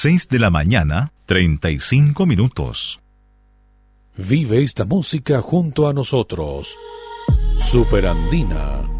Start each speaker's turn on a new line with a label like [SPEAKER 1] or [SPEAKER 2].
[SPEAKER 1] 6:35.
[SPEAKER 2] Vive esta música junto a nosotros. Superandina.